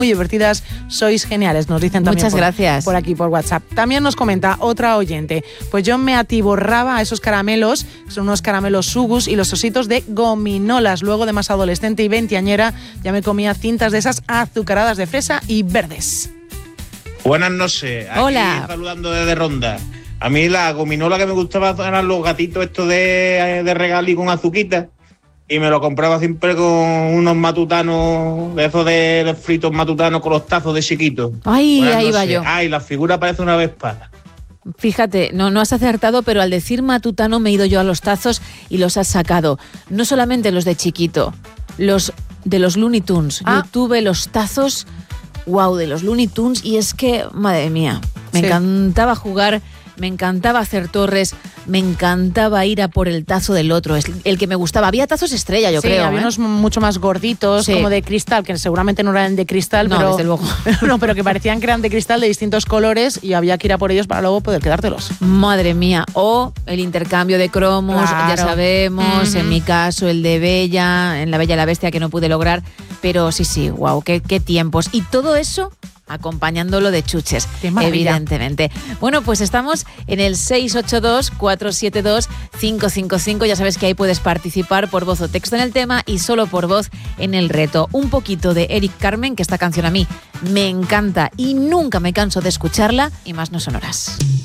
muy divertidas, sois geniales, nos dicen también. Muchas gracias. Por aquí, por WhatsApp. También nos comenta otra oyente, pues yo me atiborraba a esos caramelos, son unos caramelos Sugus y los ositos de gominolas. Luego de más adolescente y veinteañera ya me comía cintas de esas azucaradas de fresa y verdes. Buenas noches, aquí Hola. saludando desde Ronda. A mí la gominola que me gustaba eran los gatitos estos de regalí con azuquita. Y me lo compraba siempre con unos matutanos, de esos de fritos matutanos con los tazos de chiquitos. Ay, ahí va yo. Ay, la figura parece una vespa. Fíjate, no has acertado, pero al decir matutano me he ido yo a los tazos y los has sacado. No solamente los de chiquito, los de los Looney Tunes. Yo tuve los tazos, wow, de los Looney Tunes, y es que, madre mía, me encantaba jugar, me encantaba hacer torres, me encantaba ir a por el tazo del otro, es el que me gustaba. Había tazos estrella, yo creo. Había unos mucho más gorditos, como de cristal, que seguramente no eran de cristal, no, pero, desde luego. pero que parecían que eran de cristal de distintos colores y había que ir a por ellos para luego poder quedártelos. Madre mía. O el intercambio de cromos, ya sabemos, en mi caso el de Bella, en La Bella y la Bestia, que no pude lograr, pero sí, wow, qué tiempos. Y todo eso acompañándolo de chuches, evidentemente. Bueno, pues estamos en el 682-472-555. Ya sabes que ahí puedes participar por voz o texto en el tema y solo por voz en el reto. Un poquito de Eric Carmen, que esta canción a mí me encanta y nunca me canso de escucharla, y más no sonoras.